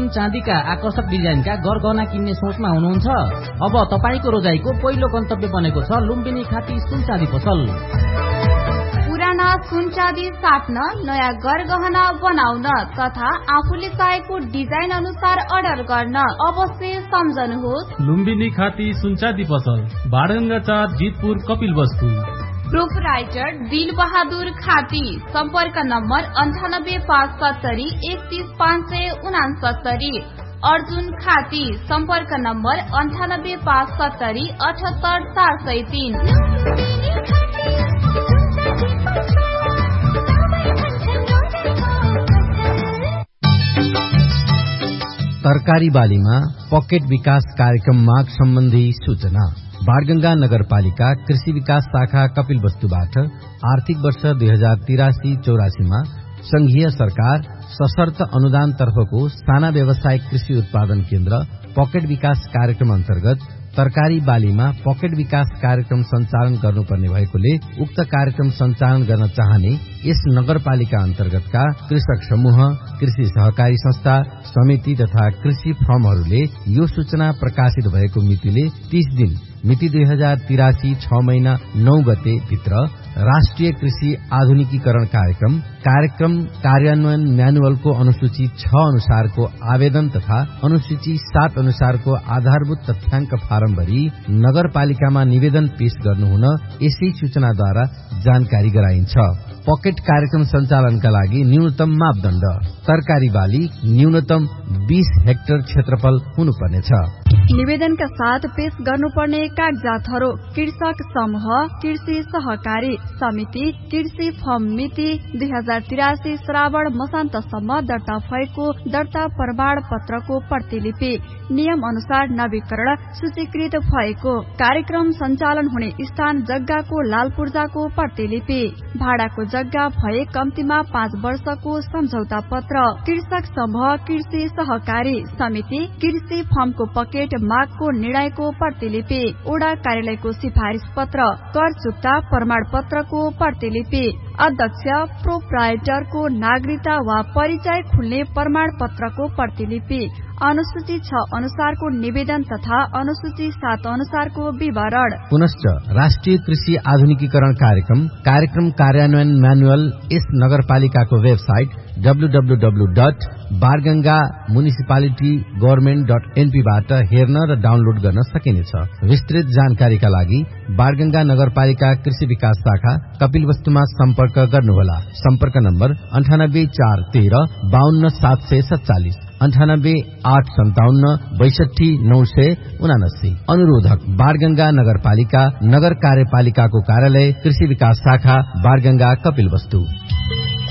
सुन चाँदीका आकर्षक डिजाइनका गरगहना किन्ने सोचमा हुनुहुन्छ? अब तपाईको रोजाइको पहिलो गन्तव्य बनेको छ लुम्बिनी खाती सुन चाँदी पसल। पुराना सुन चाँदी साट्न, नयाँ गरगहना बनाउन तथा आफूले चाहेको डिजाइन अनुसार अर्डर गर्न अवश्य सम्झनुहोस् लुम्बिनी खाती सुन चाँदी पसल, बाडगंगा 4, जितपुर, कपिलवस्तु। प्रोपराइटर दिल बहादुर खाती। संपर्क नम्बर 9857 31569। अर्जुन खाती। संपर्क नम्बर 9857 78403। तरकारी बालीमा पकेट विकास कार्यक्रम माग सम्बन्धी सूचना। बाणगंगा नगरपालिका कृषि विकास शाखा कपिलवस्तुबाट आर्थिक वर्ष 2083-84 मा संघीय सरकार सशर्त अनुदान तर्फको साना व्यावसायिक कृषि उत्पादन केन्द्र पकेट विकास कार्यक्रम अन्तर्गत तरकारी बालीमा पकेट विकास कार्यक्रम सञ्चालन गर्नुपर्ने भएकोले उक्त कार्यक्रम सञ्चालन गर्न चाहने यस नगरपालिका अन्तर्गतका कृषक समूह, कृषि सहकारी संस्था, समिति तथा कृषि फर्महरूले यो सूचना प्रकाशित भएको मितिले 30 दिन मिति 2083 6 महिना 9 गते भित्र राष्ट्रिय कृषि आधुनिकीकरण कार्यक्रम कार्यान्वयन म्यानुअलको अनुसूची 6 अनुसारको आवेदन तथा अनुसूची 7 अनुसारको आधारभूत तथ्याङ्क फारम भरी नगरपालिकामा निवेदन पेश गर्नुहुन यसै सूचनाद्वारा जानकारी गराइन्छ। पकेट कार्यक्रम सञ्चालनका लागि न्यूनतम मापदण्ड तरकारी बाली न्यूनतम 20 हेक्टर क्षेत्रफल हुनुपर्नेछ। निवेदनका साथ पेश गर्नुपर्ने कागजातहरू कृषक समूह, कृषि सहकारी समिति, कृषि फर्म मिति 2083 श्रावण मसान्तसम्म दर्ता भएको दर्ता प्रमाण पत्रको प्रतिलिपि, नियम अनुसार नवीकरण सूचीकृत भएको, कार्यक्रम सञ्चालन हुने स्थान जग्गाको लाल पूर्जाको प्रतिलिपि, भाडाको जग्गा भए कम्तीमा 5 वर्षको सम्झौता पत्र, कृषक समूह, कृषि सहकारी समिति, कृषि फर्मको पकेट मागको निर्णयको प्रतिलिपि, ओडा कार्यालयको सिफारिश पत्र, कर चुक्ता प्रमाण पत्रको प्रतिलिपि, अध्यक्ष प्रोप्राइटरको नागरिकता वा परिचय खुल्ने प्रमाण पत्रको प्रतिलिपि, अनुसूची 6 अनुसारको निवेदन तथा अनुसूची 7 अनुसारको विवरण। पुनश्च राष्ट्रिय कृषि आधुनिकीकरण कार्यक्रम कार्यान्वयन म्यानुअल यस नगरपालिकाको वेबसाइट www.bargangamunicipalitygovernment.np बाट हेर्न र डाउनलोड गर्न सकिनेछ। विस्तृत जानकारीका लागि बाणगंगा नगरपालिका कृषि विकास शाखा कपिलवस्तुमा सम्पर्क गर्नुहोला। सम्पर्क नम्बर 9841 52 747, 98 857 62 979। अनुरोधक बाणगंगा नगरपालिका नगर कार्यपालिकाको कार्यालय कृषि विकास शाखा बाणगंगा कपिलवस्तु।